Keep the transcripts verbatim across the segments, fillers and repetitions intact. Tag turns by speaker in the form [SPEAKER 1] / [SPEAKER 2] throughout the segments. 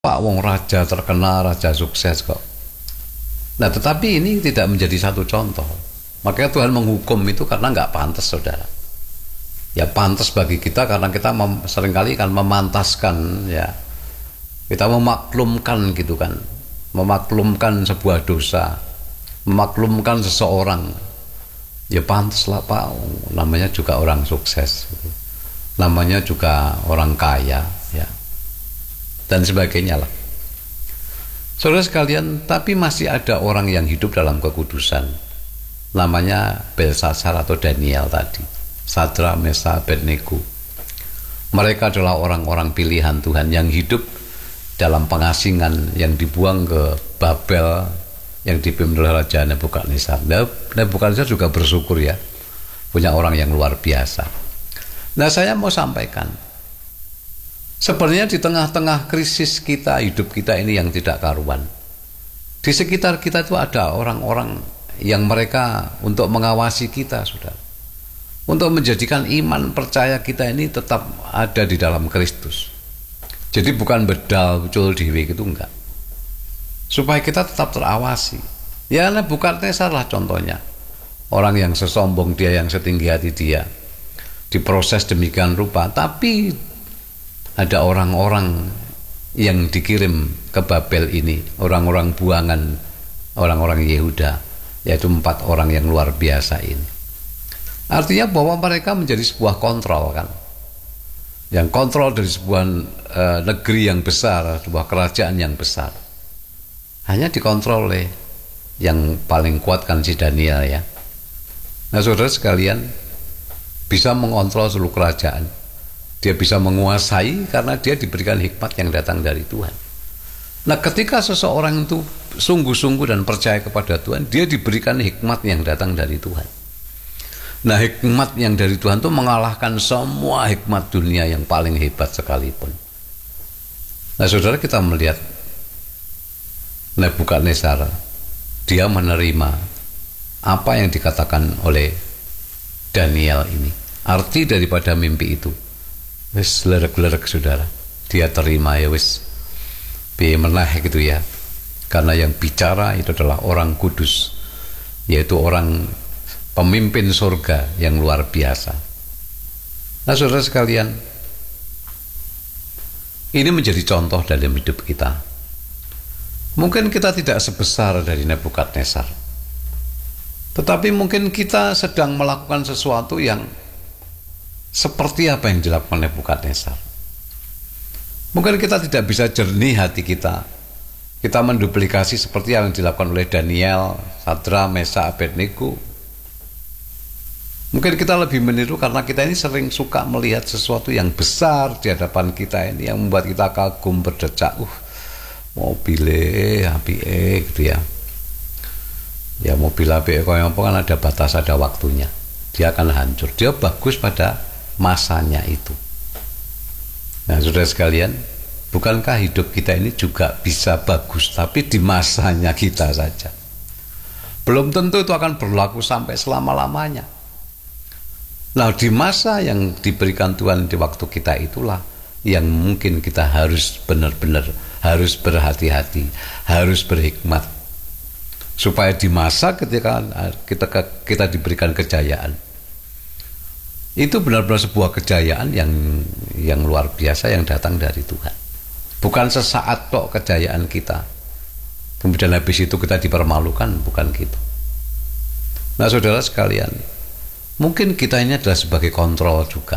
[SPEAKER 1] Pak wong raja terkenal, raja sukses kok. Nah, tetapi ini tidak menjadi satu contoh. Makanya Tuhan menghukum itu karena nggak pantas, saudara. Ya pantas bagi kita karena kita mem, seringkali kan memantaskan, ya kita memaklumkan gitu kan, memaklumkan sebuah dosa, memaklumkan seseorang. Ya pantas lah Pak, namanya juga orang sukses, namanya juga orang kaya, ya, dan sebagainya lah. Saudara sekalian, tapi masih ada orang yang hidup dalam kekudusan, namanya Belsasar atau Daniel tadi, Sadrak, Mesak, Abednego. Mereka adalah orang-orang pilihan Tuhan yang hidup dalam pengasingan, yang dibuang ke Babel, yang dipimpin oleh Raja Nebukadnezar. Nebukadnezar juga bersyukur ya, punya orang yang luar biasa. Nah, saya mau sampaikan, sebenarnya di tengah-tengah krisis kita, hidup kita ini yang tidak karuan, di sekitar kita itu ada orang-orang yang mereka untuk mengawasi kita, saudara, untuk menjadikan iman percaya kita ini tetap ada di dalam Kristus. Jadi bukan bedal ucul dewe gitu, enggak, supaya kita tetap terawasi. Ya, Nebukadnezar lah contohnya, orang yang sesombong dia, yang setinggi hati dia, diproses demikian rupa, tapi ada orang-orang yang dikirim ke Babel ini, orang-orang buangan, orang-orang Yehuda, yaitu empat orang yang luar biasa ini. Artinya bahwa mereka menjadi sebuah kontrol kan, yang kontrol dari sebuah e, negeri yang besar, sebuah kerajaan yang besar, hanya dikontrol oleh yang paling kuat kan si Daniel ya. Nah, saudara sekalian, bisa mengontrol seluruh kerajaan. Dia bisa menguasai karena dia diberikan hikmat yang datang dari Tuhan. Nah, ketika seseorang itu sungguh-sungguh dan percaya kepada Tuhan, dia diberikan hikmat yang datang dari Tuhan. Nah, hikmat yang dari Tuhan itu mengalahkan semua hikmat dunia yang paling hebat sekalipun. Nah, saudara, kita melihat Nebukadnezar, dia menerima apa yang dikatakan oleh Daniel ini. Arti daripada mimpi itu, wis lerek-lerek saudara, dia terima ya wis bi meneh gitu ya, karena yang bicara itu adalah orang kudus, yaitu orang pemimpin surga yang luar biasa. Nah, saudara sekalian, ini menjadi contoh dalam hidup kita. Mungkin kita tidak sebesar dari Nebukadnezar, tetapi mungkin kita sedang melakukan sesuatu yang seperti apa yang dilakukan Nebukadnezar. Mungkin kita tidak bisa jernih hati kita, kita menduplikasi seperti yang dilakukan oleh Daniel, Sadrak, Mesak, Abednego. Mungkin kita lebih meniru karena kita ini sering suka melihat sesuatu yang besar di hadapan kita ini, yang membuat kita kagum, berdecak, uh mobilnya api gitu ya. Ya mobil api kok kan ada batas, ada waktunya. Dia akan hancur. Dia bagus pada masanya itu. Nah, saudara sekalian, bukankah hidup kita ini juga bisa bagus, tapi di masanya kita saja. Belum tentu itu akan berlaku sampai selama-lamanya. Nah, di masa yang diberikan Tuhan di waktu kita itulah yang mungkin kita harus benar-benar, harus berhati-hati, harus berhikmat, supaya di masa ketika kita kita diberikan kejayaan, itu benar-benar sebuah kejayaan yang yang luar biasa yang datang dari Tuhan. Bukan sesaat kok kejayaan kita, kemudian habis itu kita dipermalukan, bukan gitu. Nah, saudara sekalian, mungkin kita ini adalah sebagai kontrol juga.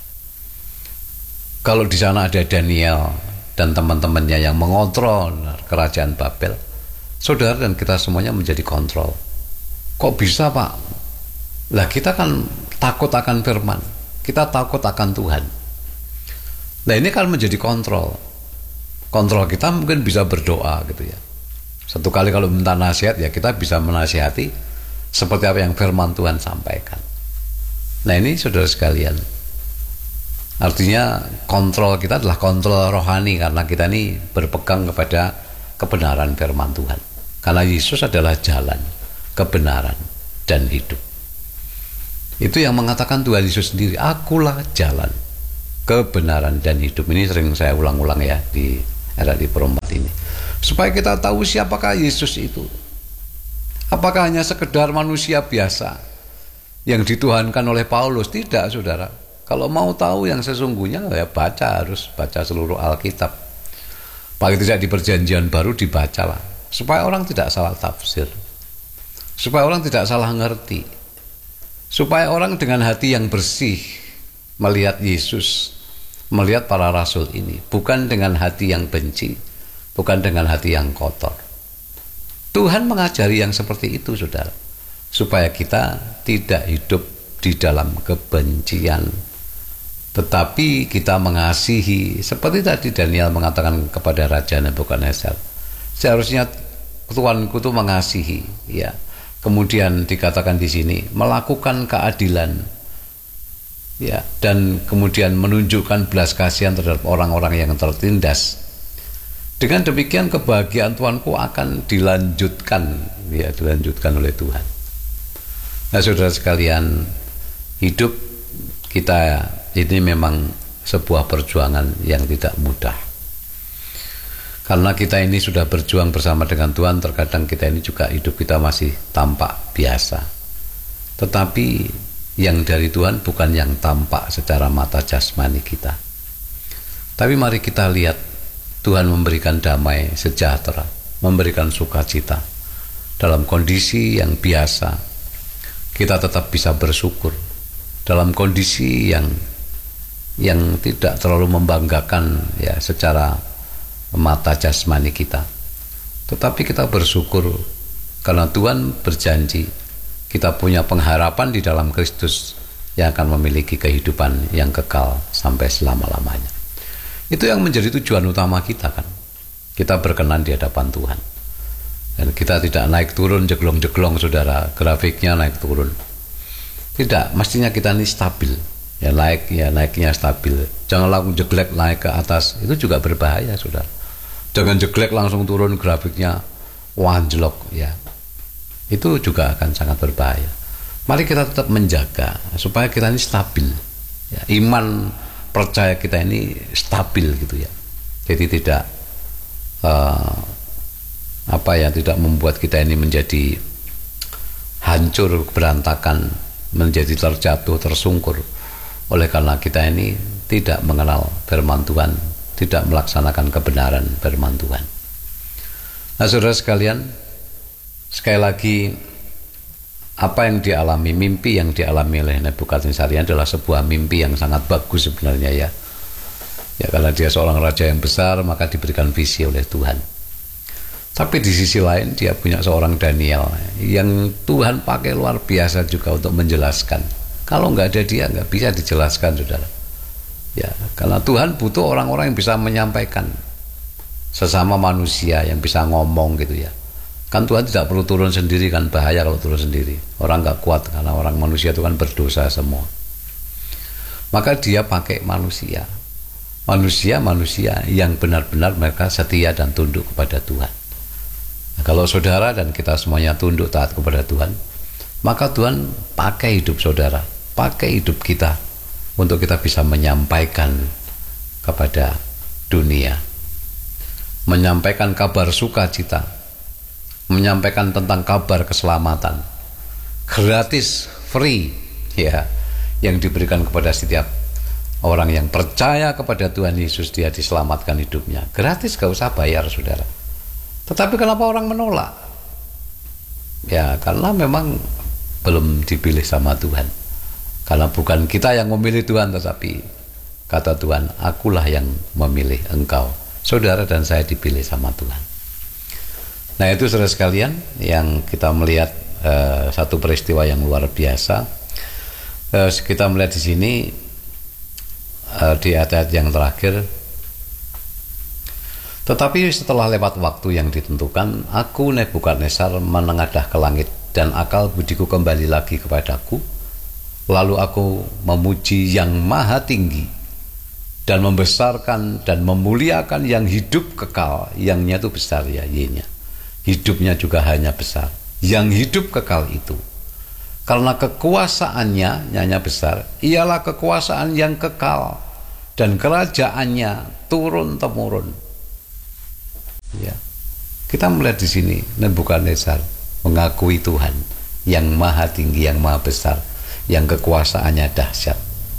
[SPEAKER 1] Kalau di sana ada Daniel dan teman-temannya yang mengontrol kerajaan Babel, saudara dan kita semuanya menjadi kontrol. Kok bisa Pak? Lah kita kan takut akan firman, kita takut akan Tuhan. Nah, ini kan menjadi kontrol. Kontrol kita mungkin bisa berdoa gitu ya. Satu kali kalau minta nasihat, ya kita bisa menasihati seperti apa yang firman Tuhan sampaikan. Nah, ini saudara sekalian, artinya kontrol kita adalah kontrol rohani, karena kita ini berpegang kepada kebenaran firman Tuhan. Karena Yesus adalah jalan, kebenaran, dan hidup. Itu yang mengatakan Tuhan Yesus sendiri, akulah jalan, kebenaran, dan hidup. Ini sering saya ulang-ulang ya di ada di perempat ini. Supaya kita tahu siapakah Yesus itu. Apakah hanya sekedar manusia biasa yang dituhankan oleh Paulus? Tidak, saudara. Kalau mau tahu yang sesungguhnya, ya baca, harus baca seluruh Alkitab. Paling tidak di perjanjian baru dibacalah, supaya orang tidak salah tafsir, supaya orang tidak salah ngerti, supaya orang dengan hati yang bersih melihat Yesus, melihat para rasul ini, bukan dengan hati yang benci, bukan dengan hati yang kotor. Tuhan mengajari yang seperti itu, saudara, supaya kita tidak hidup di dalam kebencian, tetapi kita mengasihi. Seperti tadi Daniel mengatakan kepada Raja Nebukadnezar, seharusnya Tuanku itu mengasihi, ya. Kemudian dikatakan di sini melakukan keadilan, ya, dan kemudian menunjukkan belas kasihan terhadap orang-orang yang tertindas. Dengan demikian kebahagiaan Tuanku akan dilanjutkan, ya, dilanjutkan oleh Tuhan. Nah, saudara sekalian, hidup kita ini memang sebuah perjuangan yang tidak mudah. Karena kita ini sudah berjuang bersama dengan Tuhan, terkadang kita ini juga hidup kita masih tampak biasa. Tetapi yang dari Tuhan bukan yang tampak secara mata jasmani kita. Tapi mari kita lihat, Tuhan memberikan damai sejahtera, memberikan sukacita. Dalam kondisi yang biasa, kita tetap bisa bersyukur. Dalam kondisi yang yang tidak terlalu membanggakan, ya, secara mata jasmani kita, tetapi kita bersyukur karena Tuhan berjanji kita punya pengharapan di dalam Kristus yang akan memiliki kehidupan yang kekal sampai selama-lamanya. Itu yang menjadi tujuan utama kita, kan. Kita berkenan di hadapan Tuhan. Dan kita tidak naik turun jeglong-jeglong, saudara, grafiknya naik turun. Tidak, mestinya kita ini stabil. Ya naik, ya naiknya stabil. Jangan langsung jeglek naik ke atas, itu juga berbahaya, saudara. Jangan jeglek langsung turun grafiknya wanjlok, ya. Itu juga akan sangat berbahaya. Mari kita tetap menjaga supaya kita ini stabil. Ya, iman percaya kita ini stabil, gitu ya. Jadi tidak uh, apa ya, tidak membuat kita ini menjadi hancur, berantakan, menjadi terjatuh, tersungkur. Oleh karena kita ini tidak mengenal firman Tuhan, tidak melaksanakan kebenaran firman Tuhan. Nah, saudara sekalian, sekali lagi, apa yang dialami, mimpi yang dialami oleh Nebukadnezar adalah sebuah mimpi yang sangat bagus sebenarnya, ya. Ya, karena dia seorang raja yang besar, maka diberikan visi oleh Tuhan. Tapi di sisi lain dia punya seorang Daniel yang Tuhan pakai luar biasa juga untuk menjelaskan. Kalau nggak ada dia, nggak bisa dijelaskan, saudara. Ya, karena Tuhan butuh orang-orang yang bisa menyampaikan, sesama manusia yang bisa ngomong, gitu ya. Kan Tuhan tidak perlu turun sendiri, kan bahaya kalau turun sendiri. Orang gak kuat karena orang manusia itu kan berdosa semua. Maka dia pakai manusia. Manusia-manusia yang benar-benar mereka setia dan tunduk kepada Tuhan. Nah, kalau saudara dan kita semuanya tunduk taat kepada Tuhan, maka Tuhan pakai hidup saudara, pakai hidup kita untuk kita bisa menyampaikan kepada dunia. Menyampaikan kabar sukacita, menyampaikan tentang kabar keselamatan gratis, free, ya, yang diberikan kepada setiap orang yang percaya kepada Tuhan Yesus. Dia diselamatkan hidupnya gratis, gak usah bayar, saudara. Tetapi kenapa orang menolak? Ya, karena memang belum dipilih sama Tuhan. Karena bukan kita yang memilih Tuhan, tetapi kata Tuhan, akulah yang memilih engkau. Saudara dan saya dipilih sama Tuhan. Nah, itu saudara sekalian yang kita melihat uh, satu peristiwa yang luar biasa. Uh, kita melihat di sini uh, di ayat-ayat yang terakhir. Tetapi setelah lewat waktu yang ditentukan, aku Nebukadnezar menengadah ke langit dan akal budiku kembali lagi kepadaku. Lalu aku memuji yang maha tinggi dan membesarkan dan memuliakan yang hidup kekal. Yang-nya itu besar, ya, Y-nya. Hidupnya juga hanya besar. Yang hidup kekal itu, karena kekuasaannya, nyanya besar, ialah kekuasaan yang kekal dan kerajaannya turun-temurun. Ya. Kita melihat di sini Nebukadnezar mengakui Tuhan yang maha tinggi, yang maha besar, yang kekuasaannya dahsyat.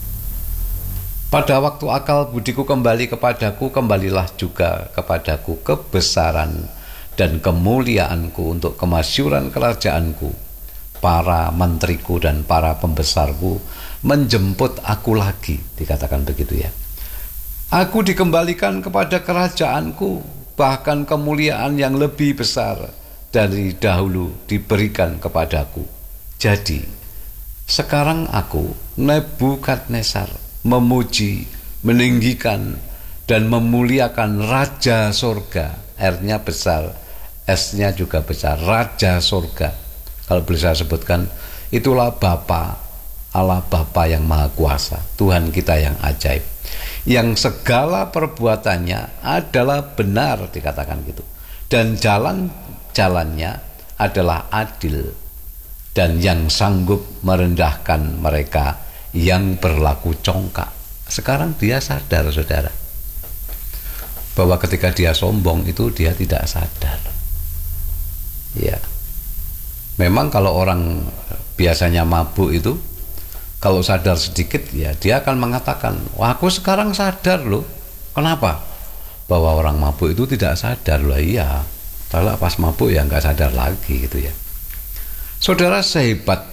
[SPEAKER 1] Pada waktu akal budiku kembali kepadaku, kembalilah juga kepadaku kebesaran dan kemuliaanku untuk kemasyuran kerajaanku. Para menteriku dan para pembesarku menjemput aku lagi, dikatakan begitu ya. Aku dikembalikan kepada kerajaanku, bahkan kemuliaan yang lebih besar dari dahulu diberikan kepadaku. Jadi, sekarang aku, Nebukadnezar, memuji, meninggikan, dan memuliakan Raja Surga. R-nya besar, S-nya juga besar, Raja Surga. Kalau boleh saya sebutkan, itulah Bapa, Allah Bapa yang Maha Kuasa, Tuhan kita yang ajaib, yang segala perbuatannya adalah benar, dikatakan gitu, dan jalan-jalannya adalah adil, dan yang sanggup merendahkan mereka yang berlaku congkak. Sekarang dia sadar, saudara, bahwa ketika dia sombong itu dia tidak sadar. Ya, memang kalau orang biasanya mabuk itu, kalau sadar sedikit ya dia akan mengatakan, wah aku sekarang sadar loh. Kenapa? Bahwa orang mabuk itu tidak sadar loh. Iya, kalau pas mabuk ya nggak sadar lagi gitu ya. Saudara, sehebat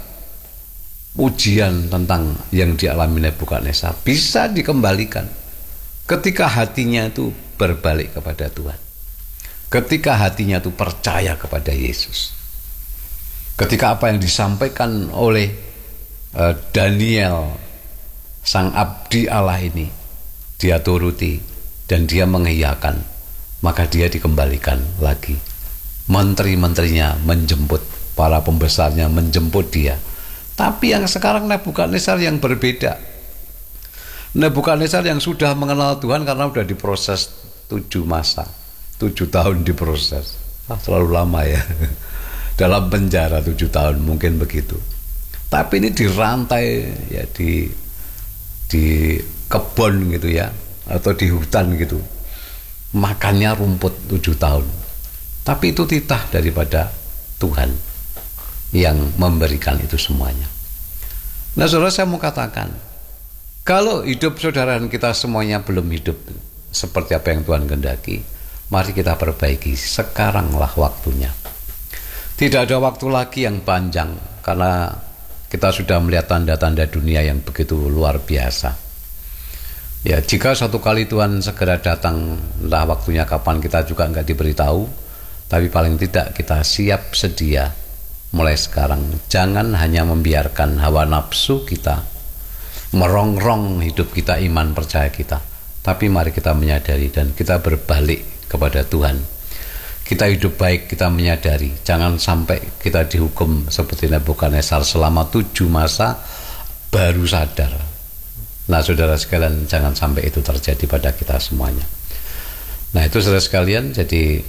[SPEAKER 1] ujian tentang yang dialami Nebukadnezar bisa dikembalikan ketika hatinya itu berbalik kepada Tuhan, ketika hatinya itu percaya kepada Yesus, ketika apa yang disampaikan oleh uh, Daniel, sang abdi Allah ini, dia turuti dan dia mengiyakan, maka dia dikembalikan lagi. Menteri-menterinya menjemput, para pembesarnya menjemput dia. Tapi yang sekarang Nebukadnezar yang berbeda. Nebukadnezar yang sudah mengenal Tuhan karena sudah diproses tujuh masa, tujuh tahun diproses. Ah, terlalu lama ya. Dalam penjara tujuh tahun mungkin begitu. Tapi ini dirantai ya, di di kebun gitu ya, atau di hutan gitu. Makannya rumput tujuh tahun. Tapi itu titah daripada Tuhan yang memberikan itu semuanya. Nah, saudara, saya mau katakan, kalau hidup saudara dan kita semuanya belum hidup seperti apa yang Tuhan kehendaki, mari kita perbaiki. Sekaranglah waktunya. Tidak ada waktu lagi yang panjang, karena kita sudah melihat tanda-tanda dunia yang begitu luar biasa. Ya, jika satu kali Tuhan segera datang, entah waktunya kapan kita juga nggak diberitahu, tapi paling tidak kita siap sedia mulai sekarang. Jangan hanya membiarkan hawa nafsu kita merongrong hidup kita, iman percaya kita, tapi mari kita menyadari dan kita berbalik kepada Tuhan. Kita hidup baik, kita menyadari, jangan sampai kita dihukum seperti Nebukadnezar selama tujuh masa baru sadar. Nah, saudara sekalian, jangan sampai itu terjadi pada kita semuanya. Nah, itu saudara sekalian, jadi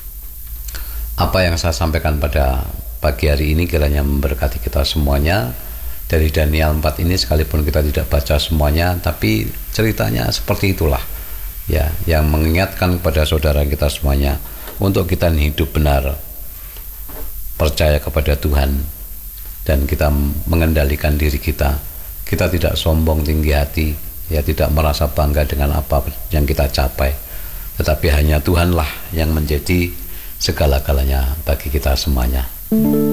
[SPEAKER 1] apa yang saya sampaikan pada pagi hari ini kiranya memberkati kita semuanya. Dari Daniel empat ini, sekalipun kita tidak baca semuanya, tapi ceritanya seperti itulah ya, yang mengingatkan kepada saudara kita semuanya untuk kita hidup benar, percaya kepada Tuhan, dan kita mengendalikan diri kita. Kita tidak sombong tinggi hati, ya, tidak merasa bangga dengan apa yang kita capai, tetapi hanya Tuhanlah yang menjadi segala-galanya bagi kita semuanya.